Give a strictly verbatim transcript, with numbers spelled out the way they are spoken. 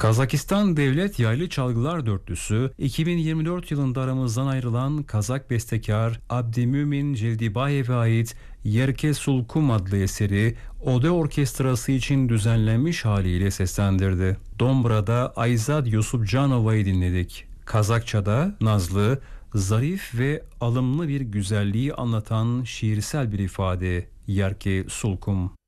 Kazakistan Devlet Yaylı Çalgılar Dörtlüsü, iki bin yirmi dört yılında aramızdan ayrılan Kazak bestekar Abdimümin Celdibayev'e ait Yerke Sulkum adlı eseri Ode Orkestrası için düzenlenmiş haliyle seslendirdi. Dombra'da Ayzad Yusupcanova'yı dinledik. Kazakça'da nazlı, zarif ve alımlı bir güzelliği anlatan şiirsel bir ifade Yerke Sulkum.